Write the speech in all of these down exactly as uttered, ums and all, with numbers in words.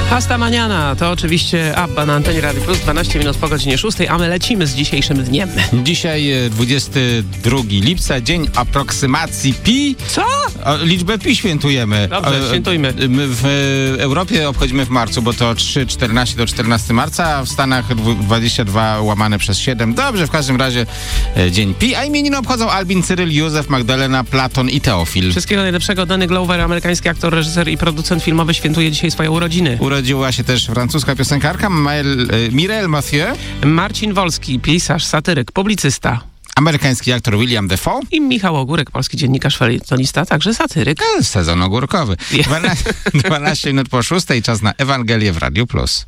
Hasta Maniana to oczywiście Abba na antenie Radio Plus, dwanaście minut po godzinie szóstej, a my lecimy z dzisiejszym dniem. Dzisiaj dwudziestego drugiego lipca, dzień aproksymacji pi. Co? O, liczbę pi świętujemy. Dobrze, o, świętujmy. My w Europie obchodzimy w marcu, bo to trzy czternaście do czternastego marca, a w Stanach dwadzieścia dwa łamane przez siedem. Dobrze, w każdym razie e, dzień pi, a imieniny obchodzą Albin, Cyryl, Józef, Magdalena, Platon i Teofil. Wszystkiego najlepszego. Danny Glover, amerykański aktor, reżyser i producent filmowy, świętuje dzisiaj swoje urodziny. Urodziła się też francuska piosenkarka Mael, e, Mireille Mathieu. Marcin Wolski, pisarz, satyryk, publicysta. Amerykański aktor William Dafoe. I Michał Ogórek, polski dziennikarz, felietonista, także satyryk. E, Sezon ogórkowy. dwanaście, dwanaście minut po szóstej, czas na Ewangelię w Radio Plus.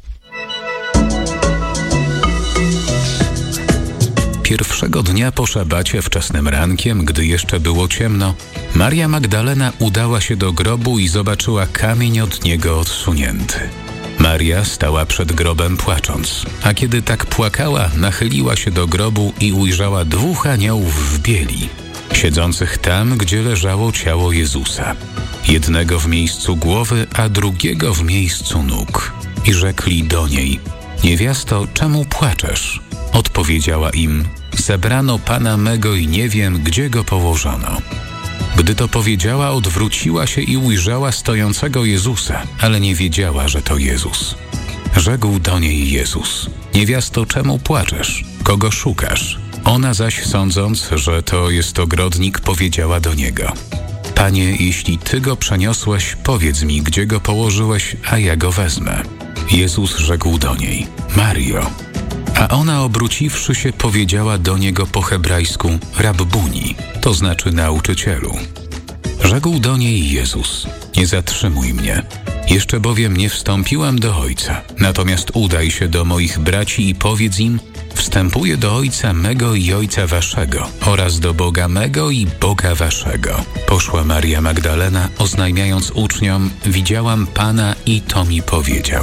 Pierwszego dnia po szabacie wczesnym rankiem, gdy jeszcze było ciemno, Maria Magdalena udała się do grobu i zobaczyła kamień od niego odsunięty. Maria stała przed grobem płacząc, a kiedy tak płakała, nachyliła się do grobu i ujrzała dwóch aniołów w bieli, siedzących tam, gdzie leżało ciało Jezusa. Jednego w miejscu głowy, a drugiego w miejscu nóg. I rzekli do niej: niewiasto, czemu płaczesz? Odpowiedziała im: zebrano Pana mego i nie wiem, gdzie go położono. Gdy to powiedziała, odwróciła się i ujrzała stojącego Jezusa, ale nie wiedziała, że to Jezus. Rzekł do niej Jezus: niewiasto, czemu płaczesz? Kogo szukasz? Ona zaś, sądząc, że to jest ogrodnik, powiedziała do niego: Panie, jeśli Ty go przeniosłeś, powiedz mi, gdzie go położyłeś, a ja go wezmę. Jezus rzekł do niej: Mario. A ona, obróciwszy się, powiedziała do niego po hebrajsku: Rabbuni, to znaczy nauczycielu. Rzekł do niej Jezus: nie zatrzymuj mnie, jeszcze bowiem nie wstąpiłem do Ojca. Natomiast udaj się do moich braci i powiedz im: wstępuję do Ojca mego i Ojca waszego oraz do Boga mego i Boga waszego. Poszła Maria Magdalena, oznajmiając uczniom: widziałam Pana i to mi powiedział.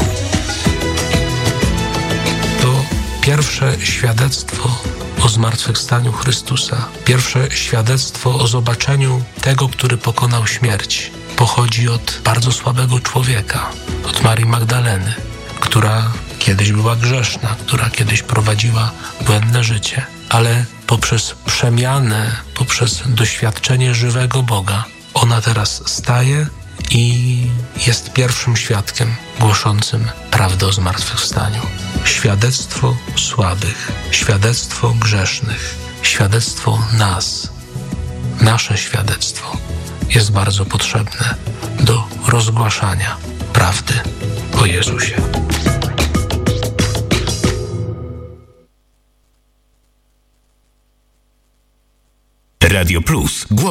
Pierwsze świadectwo o zmartwychwstaniu Chrystusa, pierwsze świadectwo o zobaczeniu tego, który pokonał śmierć, pochodzi od bardzo słabego człowieka, od Marii Magdaleny, która kiedyś była grzeszna, która kiedyś prowadziła błędne życie, ale poprzez przemianę, poprzez doświadczenie żywego Boga, ona teraz staje i jest pierwszym świadkiem głoszącym prawdę o zmartwychwstaniu. Świadectwo słabych, świadectwo grzesznych, świadectwo nas, nasze świadectwo jest bardzo potrzebne do rozgłaszania prawdy o Jezusie. Radio Plus.